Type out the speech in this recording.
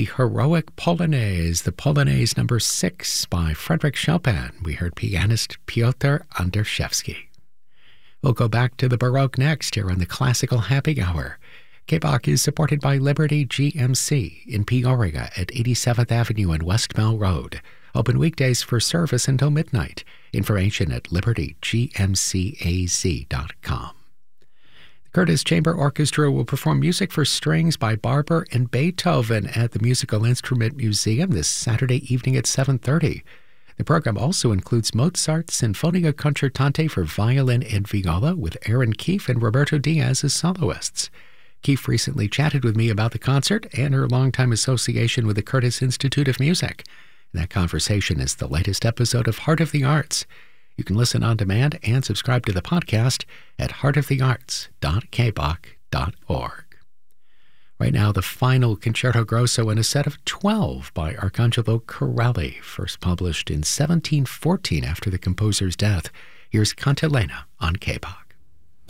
the Heroic Polonaise, the Polonaise number 6 by Frédéric Chopin. We heard pianist Piotr Anderszewski. We'll go back to the Baroque next here on the Classical Happy Hour. K-Bach is supported by Liberty GMC in Peoria at 87th Avenue and West Mill Road. Open weekdays for service until midnight. Information at libertygmcaz.com. The Curtis Chamber Orchestra will perform music for strings by Barber and Beethoven at the Musical Instrument Museum this Saturday evening at 7:30. The program also includes Mozart's Sinfonia Concertante for violin and viola with Aaron Keefe and Roberto Diaz as soloists. Keefe recently chatted with me about the concert and her longtime association with the Curtis Institute of Music. That conversation is the latest episode of Heart of the Arts. You can listen on demand and subscribe to the podcast at heartofthearts.kbach.org. Right now, the final Concerto Grosso in a set of 12 by Arcangelo Corelli, first published in 1714 after the composer's death. Here's Cantilena on K-Bach.